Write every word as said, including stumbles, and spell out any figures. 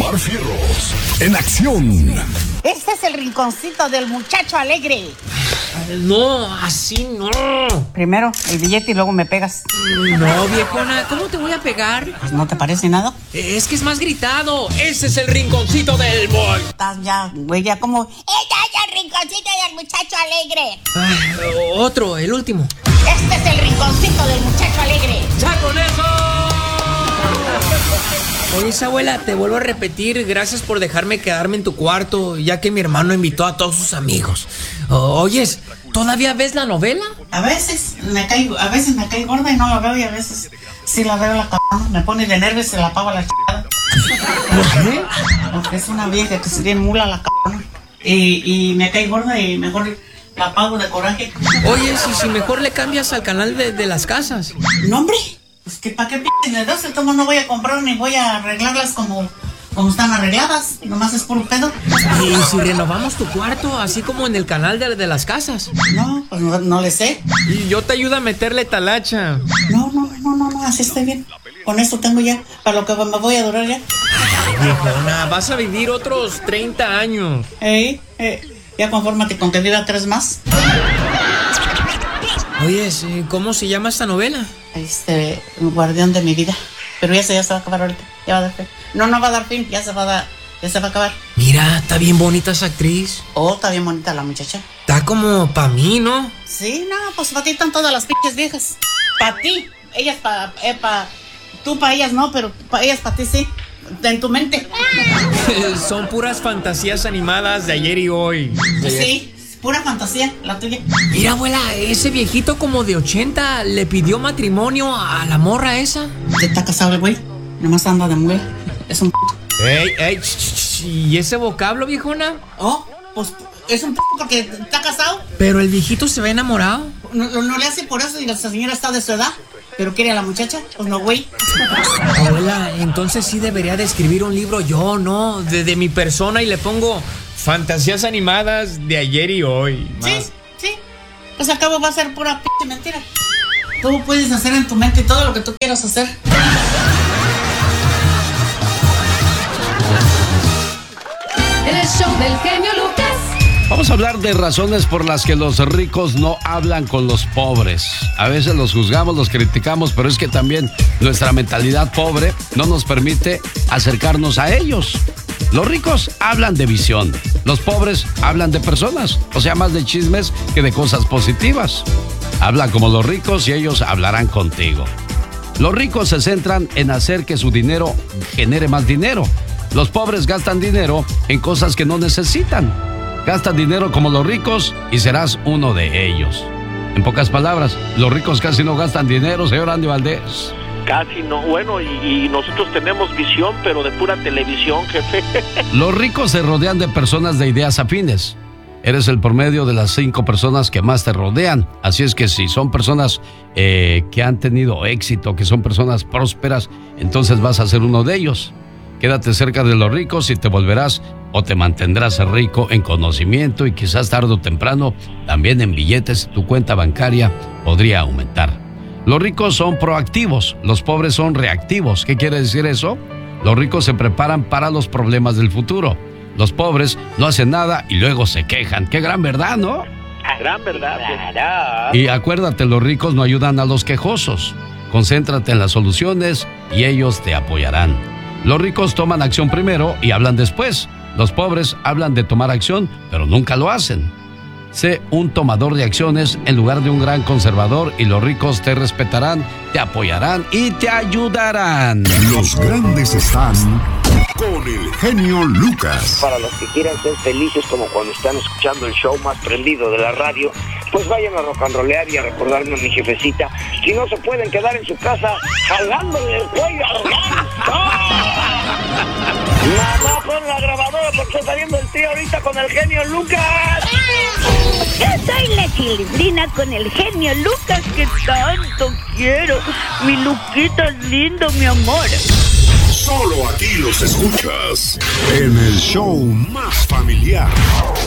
Omar Fierros, en acción. Este es el rinconcito del muchacho alegre. No, así no. Primero el billete y luego me pegas. No, viejona, ¿cómo te voy a pegar? Pues no te parece nada. Es que es más gritado. Ese es el rinconcito del boy. Estás ya, güey, ya como... ¡Este es el rinconcito del muchacho alegre! Ah, otro, el último. Este es el rinconcito del muchacho alegre. ¡Ya con eso! Oye, abuela, te vuelvo a repetir, gracias por dejarme quedarme en tu cuarto, ya que mi hermano invitó a todos sus amigos. O- Oyes, ¿todavía ves la novela? A veces me caigo, a veces me cae gorda y no la veo, y a veces sí la veo la c***. Me pone de nervios y se la apago a la chingada. ¿Por qué? Porque es una vieja que se tiene mula la c***. Y, y me cae gorda y mejor la apago de coraje. Oye, si, si mejor le cambias al canal de, de las casas. No, hombre, pues que para qué p*** de dos, entonces no voy a comprar ni voy a arreglarlas como, como están arregladas. Nomás es puro pedo. Y si renovamos tu cuarto, así como en el canal de, de las casas. No, pues no, no le sé. Y yo te ayudo a meterle talacha. No, no, no, no, no, así estoy bien. Con esto tengo ya, para lo que me voy a durar ya. Viejona, vas a vivir otros treinta años. Ey, eh, ya confórmate con que viva tres más. Oye, ¿cómo se llama esta novela? Este, el guardián de mi vida. Pero ya se, ya se va a acabar ahorita. Ya va a dar fin. No, no va a dar fin, ya se va a dar, ya se va a acabar. Mira, está bien bonita esa actriz. Oh, está bien bonita la muchacha. Está como pa' mí, ¿no? Sí, no, pues para ti están todas las pinches viejas. Para ti, ellas para, eh, pa, tú para ellas no, pero para ellas para ti sí. En tu mente. Son puras fantasías animadas de ayer y hoy. Sí, pura fantasía, la tuya. Mira, abuela, ese viejito como de ochenta le pidió matrimonio a la morra esa. ¿Te está casado el güey? Nomás anda de muela. Es un p***. Ey, ey, ch, ch, ch, ¿y ese vocablo, viejona? Oh, pues es un p*** porque está casado. Pero el viejito se ve enamorado. No, no, no le hace por eso y la señora está de su edad. ¿Pero quiere a la muchacha? Pues no, güey. Abuela, entonces sí debería de escribir un libro yo, ¿no? De, de mi persona y le pongo fantasías animadas de ayer y hoy. Sí, Más. sí. Pues al cabo va a ser pura p*** mentira. Tú puedes hacer en tu mente todo lo que tú quieras hacer. El show del genio Lucas. Vamos a hablar de razones por las que los ricos no hablan con los pobres. A veces los juzgamos, los criticamos, pero es que también nuestra mentalidad pobre no nos permite acercarnos a ellos. Los ricos hablan de visión, los pobres hablan de personas, o sea, más de chismes que de cosas positivas. Habla como los ricos y ellos hablarán contigo. Los ricos se centran en hacer que su dinero genere más dinero. Los pobres gastan dinero en cosas que no necesitan. Gasta dinero como los ricos y serás uno de ellos. En pocas palabras, los ricos casi no gastan dinero, señor Andy Valdés. Casi no, bueno, y, y nosotros tenemos visión, pero de pura televisión, jefe. Los ricos se rodean de personas de ideas afines. Eres el promedio de las cinco personas que más te rodean. Así es que si son personas eh, que han tenido éxito, que son personas prósperas, entonces vas a ser uno de ellos. Quédate cerca de los ricos y te volverás o te mantendrás rico en conocimiento y quizás tarde o temprano también en billetes tu cuenta bancaria podría aumentar. Los ricos son proactivos, los pobres son reactivos. ¿Qué quiere decir eso? Los ricos se preparan para los problemas del futuro. Los pobres no hacen nada y luego se quejan. ¡Qué gran verdad!, ¿no? Gran verdad. Claro. Y acuérdate, los ricos no ayudan a los quejosos. Concéntrate en las soluciones y ellos te apoyarán. Los ricos toman acción primero y hablan después. Los pobres hablan de tomar acción, pero nunca lo hacen. Sé un tomador de acciones en lugar de un gran conservador y los ricos te respetarán, te apoyarán y te ayudarán. Los grandes están con el genio Lucas. Para los que quieran ser felices como cuando están escuchando el show más prendido de la radio, pues vayan a rock and rollear y a recordarme a mi jefecita. Si no se pueden quedar en su casa jalándole el cuello al ganso. Mamá, pon la grabadora porque está viendo el tío ahorita con el genio Lucas. Yo soy la Chilindrina con el genio Lucas que tanto quiero. Mi Luquita es lindo, mi amor. Solo aquí los escuchas en el show más familiar.